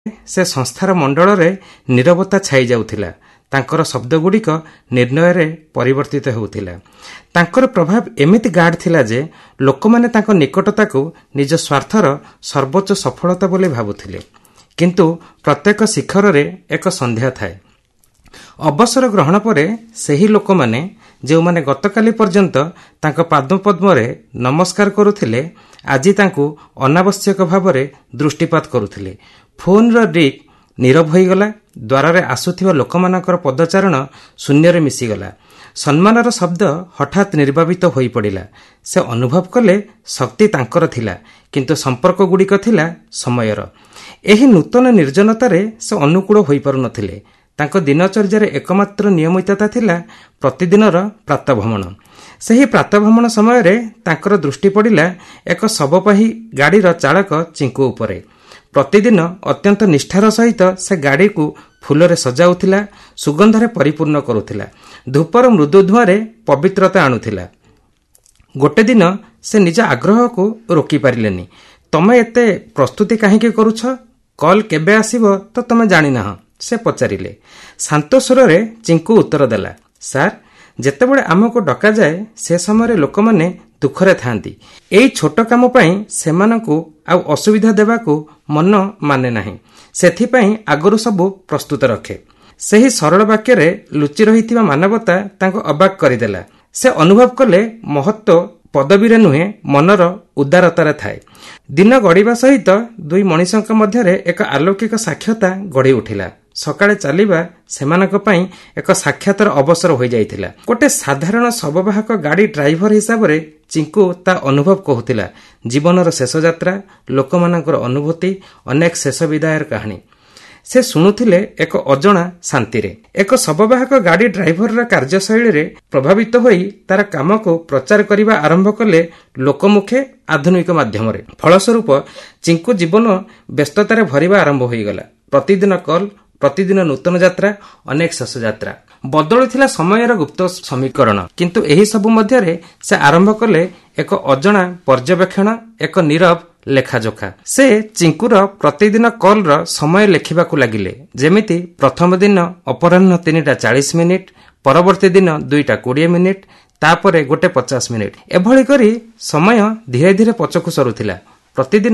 ସେ ସଂସ୍ଥାର ମଣ୍ଡଳରେ ନୀରବତା ଛାଇ ଯାଉଥିଲା। ତାଙ୍କର ଶବ୍ଦଗୁଡ଼ିକ ନିର୍ଣ୍ଣୟରେ ପରିବର୍ତ୍ତିତ ହେଉଥିଲା। ତାଙ୍କର ପ୍ରଭାବ ଏମିତି ଗାଢ଼ ଥିଲା ଯେ ଲୋକମାନେ ତାଙ୍କ ନିକଟତାକୁ ନିଜ ସ୍ୱାର୍ଥର ସର୍ବୋଚ୍ଚ ସଫଳତା ବୋଲି ଭାବୁଥିଲେ। କିନ୍ତୁ ପ୍ରତ୍ୟେକ ଶିଖରରେ ଏକ ସନ୍ଧ୍ୟା ଥାଏ। ଅବସର ଗ୍ରହଣ ପରେ ସେହି ଲୋକମାନେ ଯେଉଁମାନେ ଗତକାଲି ପର୍ଯ୍ୟନ୍ତ ତାଙ୍କ ପାଦପଦ୍ମରେ ନମସ୍କାର କରୁଥିଲେ, ଆଜି ତାଙ୍କୁ ଅନାବଶ୍ୟକ ଭାବରେ ଦୃଷ୍ଟିପାତ କରୁଥିଲେ। ଫୋନ୍ର ରିଙ୍ଗ୍ ନୀରବ ହୋଇଗଲା। ଦ୍ୱାରରେ ଆସୁଥିବା ଲୋକମାନଙ୍କର ପଦଚାରଣ ଶୂନ୍ୟରେ ମିଶିଗଲା। ସମ୍ମାନର ଶବ୍ଦ ହଠାତ୍ ନିର୍ବାପିତ ହୋଇପଡ଼ିଲା। ସେ ଅନୁଭବ କଲେ ଶକ୍ତି ତାଙ୍କର ଥିଲା, କିନ୍ତୁ ସମ୍ପର୍କଗୁଡ଼ିକ ଥିଲା ସମୟର। ଏହି ନୂତନ ନିର୍ଜନତାରେ ସେ ଅନୁକୂଳ ହୋଇପାରୁନଥିଲେ। ତାଙ୍କ ଦିନଚର୍ଯ୍ୟାରେ ଏକମାତ୍ର ନିୟମିତତା ଥିଲା ପ୍ରତିଦିନର ପ୍ରାତଃଭ୍ରମଣ। ସେହି ପ୍ରାତଃଭ୍ରମଣ ସମୟରେ ତାଙ୍କର ଦୃଷ୍ଟି ପଡ଼ିଲା ଏକ ଶବବାହୀ ଗାଡ଼ିର ଚାଳକ ଚିଙ୍କୁ ଉପରେ। ପ୍ରତିଦିନ ଅତ୍ୟନ୍ତ ନିଷ୍ଠାର ସହିତ ସେ ଗାଡ଼ିକୁ ଫୁଲରେ ସଜାଉଥିଲା, ସୁଗନ୍ଧରେ ପରିପୂର୍ଣ୍ଣ କରୁଥିଲା, ଧୂପର ମୃଦୁ ଧୂଆଁରେ ପବିତ୍ରତା ଆଣୁଥିଲା। ଗୋଟେ ଦିନ ସେ ନିଜ ଆଗ୍ରହକୁ ରୋକିପାରିଲେନି। ତମେ ଏତେ ପ୍ରସ୍ତୁତି କାହିଁକି କରୁଛ? କଲ୍ କେବେ ଆସିବ ତ ତମେ ଜାଣିନାହଁ? ସେ ପଚାରିଲେ। ଶାନ୍ତ ସ୍ୱରରେ ଚିଙ୍କୁ ଉତ୍ତର ଦେଲା, ସାର୍, ଯେତେବେଳେ ଆମକୁ ଡକାଯାଏ ସେ ସମୟରେ ଲୋକମାନେ ଦୁଃଖରେ ଥାଆନ୍ତି। ଏଇ ଛୋଟ କାମ ପାଇଁ ସେମାନଙ୍କୁ ଆଉ ଅସୁବିଧା ଦେବାକୁ ମନ ମାନେ ନାହିଁ। ସେଥିପାଇଁ ଆଗରୁ ସବୁ ପ୍ରସ୍ତୁତ ରଖେ। ସେହି ସରଳ ବାକ୍ୟରେ ଲୁଚି ରହିଥିବା ମାନବତା ତାଙ୍କୁ ଅବାକ୍ କରିଦେଲା। ସେ ଅନୁଭବ କଲେ ମହତ୍ତ୍ୱ ପଦବୀରେ ନୁହେଁ, ମନର ଉଦାରତାରେ ଥାଏ। ଦିନ ଗଡ଼ିବା ସହିତ ଦୁଇ ମଣିଷଙ୍କ ମଧ୍ୟରେ ଏକ ଆଲୌକିକ ସାକ୍ଷାତ ଗଢ଼ି ଉଠିଲା। ସକାଳେ ଚାଲିବା ସେମାନଙ୍କ ପାଇଁ ଏକ ସାକ୍ଷାତର ଅବସର ହୋଇଯାଇଥିଲା। ଗୋଟେ ସାଧାରଣ ଶବବାହକ ଗାଡ଼ି ଡ୍ରାଇଭର ହିସାବରେ ଚିଙ୍କୁ ତା ଅନୁଭବ କହୁଥିଲା। ଜୀବନର ଶେଷ ଯାତ୍ରା, ଲୋକମାନଙ୍କର ଅନୁଭୂତି, ଅନେକ ଶେଷ ବିଦାୟର କାହାଣୀ ସେ ଶୁଣୁଥିଲେ ଏକ ଅଜଣା ଶାନ୍ତିରେ। ଏକ ଶବବାହକ ଗାଡ଼ି ଡ୍ରାଇଭରର କାର୍ଯ୍ୟଶୈଳୀରେ ପ୍ରଭାବିତ ହୋଇ ତାର କାମକୁ ପ୍ରଚାର କରିବା ଆରମ୍ଭ କଲେ ଲୋକମୁଖେ ଆଧୁନିକ ମାଧ୍ୟମରେ। ଫଳସ୍ୱରୂପ ଚିଙ୍କୁ ଜୀବନ ବ୍ୟସ୍ତତାରେ ଭରିବା ଆରମ୍ଭ ହୋଇଗଲା। ପ୍ରତିଦିନ କଲ୍, ପ୍ରତିଦିନ ନୂତନ ଯାତ୍ରା, ଅନେକ ଶେଷ ଯାତ୍ରା। ବଦଳୁଥିଲା ସମୟର ଗୁପ୍ତ ସମୀକରଣ। କିନ୍ତୁ ଏହି ସବୁ ମଧ୍ୟରେ ସେ ଆରମ୍ଭ କଲେ ଏକ ଅଜଣା ପର୍ଯ୍ୟବେକ୍ଷଣ, ଏକ ନୀରବ ଲେଖାଜୋଖା। ସେ ଚିଙ୍କୁର ପ୍ରତିଦିନ କଲ୍ର ସମୟ ଲେଖିବାକୁ ଲାଗିଲେ। ଯେମିତି ପ୍ରଥମ ଦିନ ଅପରାହ୍ନ 3:40, ପରବର୍ତ୍ତୀ ଦିନ 2:20, ତାପରେ 1:50। ଏଭଳି କରି ସମୟ ଧୀରେ ଧୀରେ ପଛକୁ ସରୁଥିଲା। ପ୍ରତିଦିନ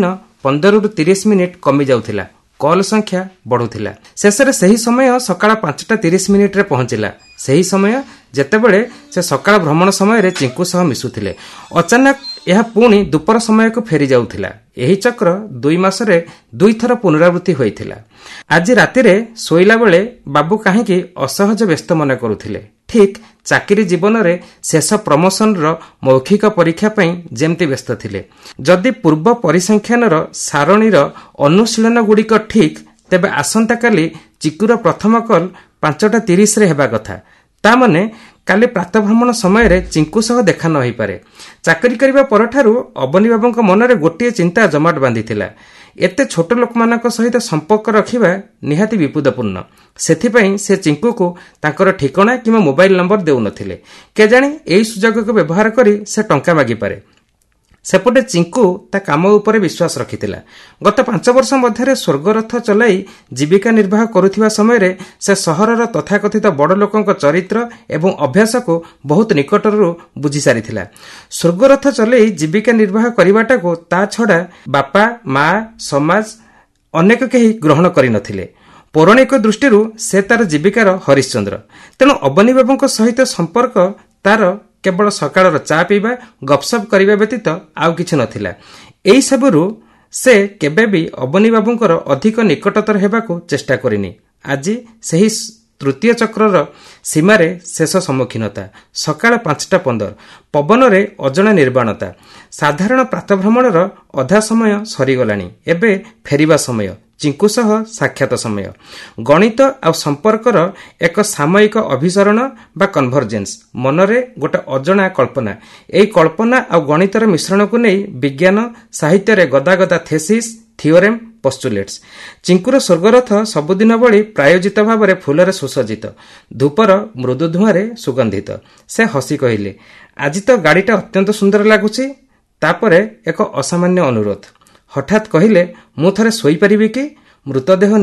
15-30 କମି ଯାଉଥିଲା। କଲ୍ ସଂଖ୍ୟା ବଢ଼ୁଥିଲା। ଶେଷରେ ସେହି ସମୟ ସକାଳ 5:30ରେ ପହଞ୍ଚିଲା। ସେହି ସମୟ ଯେତେବେଳେ ସେ ସକାଳ ଭ୍ରମଣ ସମୟରେ ଚିଙ୍କୁ ସହ ମିଶୁଥିଲେ। ଅଚାନକ ଏହା ପୁଣି ଦୁପର ସମୟକୁ ଫେରି ଯାଉଥିଲା। ଏହି ଚକ୍ର 2 ମାସରେ 2 ଥର ପୁନରାବୃତ୍ତି ହୋଇଥିଲା। ଆଜି ରାତିରେ ଶୋଇଲା ବେଳେ ବାବୁ କାହିଁକି ଅସହଜ ବ୍ୟସ୍ତ ମନେ କରୁଥିଲେ। ଠିକ୍ ଚାକିରି ଜୀବନରେ ଶେଷ ପ୍ରମୋସନର ମୌଖିକ ପରୀକ୍ଷା ପାଇଁ ଯେମିତି ବ୍ୟସ୍ତ ଥିଲେ। ଯଦି ପୂର୍ବ ପରିସଂଖ୍ୟାନର ସାରଣୀର ଅନୁଶୀଳନଗୁଡ଼ିକ ଠିକ୍, ତେବେ ଆସନ୍ତାକାଲି ଚିକୁର ପ୍ରଥମ କଲ୍ 5:30ରେ ହେବା କଥା। ତା ମାନେ କାଲି ପ୍ରାତଃଭ୍ରମଣ ସମୟରେ ଚିଙ୍କୁ ସହ ଦେଖା ନ ହୋଇପାରେ। ଚାକିରି କରିବା ପରଠାରୁ ଅବନୀ ବାବୁଙ୍କ ମନରେ ଗୋଟିଏ ଚିନ୍ତା ଜମାଟ ବାନ୍ଧିଥିଲା। ଏତେ ଛୋଟ ଲୋକମାନଙ୍କ ସହିତ ସମ୍ପର୍କ ରଖିବା ନିହାତି ବିପଦପୂର୍ଣ୍ଣ। ସେଥିପାଇଁ ସେ ଚିଙ୍କୁକୁ ତାଙ୍କର ଠିକଣା କିମ୍ବା ମୋବାଇଲ ନମ୍ବର ଦେଉନଥିଲେ। କେଜାଣି ଏହି ସୁଯୋଗକୁ ବ୍ୟବହାର କରି ସେ ଟଙ୍କା ମାଗିପାରେ। ସେପଟେ ଚିଙ୍କୁ ତା କାମ ଉପରେ ବିଶ୍ୱାସ ରଖିଥିଲା। ଗତ 5 ବର୍ଷ ମଧ୍ୟରେ ସ୍ୱର୍ଗରଥ ଚଲାଇ ଜୀବିକା ନିର୍ବାହ କରୁଥିବା ସମୟରେ ସେ ସହରର ତଥାକଥିତ ବଡ଼ ଲୋକଙ୍କ ଚରିତ୍ର ଏବଂ ଅଭ୍ୟାସକୁ ବହୁତ ନିକଟରୁ ବୁଝି ସାରିଥିଲା। ସ୍ୱର୍ଗରଥ ଚଲାଇ ଜୀବିକା ନିର୍ବାହ କରିବାଟାକୁ ତା ଛଡ଼ା ବାପା, ମା, ସମାଜ ଅନେକ କେହି ଗ୍ରହଣ କରିନଥିଲେ। ପୌରାଣିକ ଦୃଷ୍ଟିରୁ ସେ ତାର ଜୀବିକାର ହରିଶ୍ଚନ୍ଦ୍ର। ତେଣୁ ଅବନୀ ବାବୁଙ୍କ ସହିତ ସମ୍ପର୍କ ତାର କେବଳ ସକାଳର ଚା ପିଇବା, ଗପସପ କରିବା ବ୍ୟତୀତ ଆଉ କିଛି ନଥିଲା। ଏହି ସବୁରୁ ସେ କେବେ ବି ଅବନୀ ବାବୁଙ୍କର ଅଧିକ ନିକଟତର ହେବାକୁ ଚେଷ୍ଟା କରିନି। ଆଜି ସେହି ତୃତୀୟ ଚକ୍ରର ସୀମାରେ ଶେଷ ସମ୍ମୁଖୀନତା। ସକାଳ 5:15, ପବନରେ ଅଜଣା ନିର୍ବାଣତା। ସାଧାରଣ ପ୍ରାତଃଭ୍ରମଣର ଅଧା ସମୟ ସରିଗଲାଣି। ଏବେ ଫେରିବା ସମୟ, ଚିଙ୍କୁ ସହ ସାକ୍ଷାତ ସମୟ। ଗଣିତ ଆଉ ସମ୍ପର୍କର ଏକ ସାମୟିକ ଅଭିସରଣ ବା କନଭର୍ଜେନ୍ସ। ମନରେ ଗୋଟେ ଅଜଣା କଳ୍ପନା। ଏହି କଳ୍ପନା ଆଉ ଗଣିତର ମିଶ୍ରଣକୁ ନେଇ ବିଜ୍ଞାନ ସାହିତ୍ୟରେ ଗଦା ଗଦା ଥେସିସ୍, ଥିଓରେମ୍, ପୋଷ୍ଟୁଲେଟ୍ସ। ଚିଙ୍କୁର ସ୍ୱର୍ଗରଥ ସବୁଦିନ ଭଳି ପ୍ରାୟୋଜିତ ଭାବରେ ଫୁଲରେ ସୁସଜ୍ଜିତ, ଧୂପର ମୃଦୁ ଧୂଆଁରେ ସୁଗନ୍ଧିତ। ସେ ହସି କହିଲେ, ଆଜି ତ ଗାଡ଼ିଟା ଅତ୍ୟନ୍ତ ସୁନ୍ଦର ଲାଗୁଛି। ତାପରେ ଏକ ଅସାମାନ୍ୟ ଅନୁରୋଧ। ହଠାତ୍ କହିଲେ, ମୁଁ ଥରେ ଶୋଇପାରିବି କି? ମୃତଦେହ